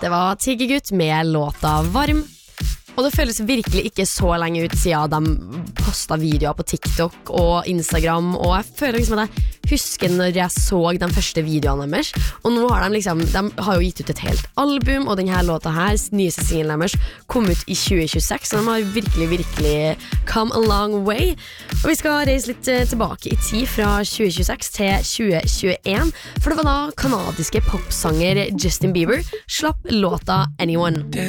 Det var Tiggergutt med låta Varm. Og det føles virkelig ikke så lenge ut siden de postet videoer på TikTok og Instagram, og jeg føler liksom at jeg husker når jeg så de første videoene deres, og nå har de har jo gitt ut et helt album, og denne låta her, nyeste singelen deres, kom ut i 2026, så de har virkelig come a long way. Og vi skal reise litt tilbake i tid fra 2026 til 2021, for det var da kanadiske popsanger Justin Bieber slapp låta Anyone.